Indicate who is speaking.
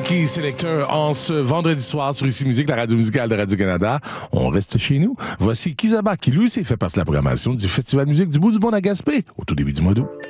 Speaker 1: Frankie Selector en ce vendredi soir sur Ici Musique, la radio musicale de Radio-Canada. On reste chez nous. Voici Kizaba qui lui aussi fait partie de la programmation du Festival Musique du Bout du Monde à Gaspé au tout début du mois d'août.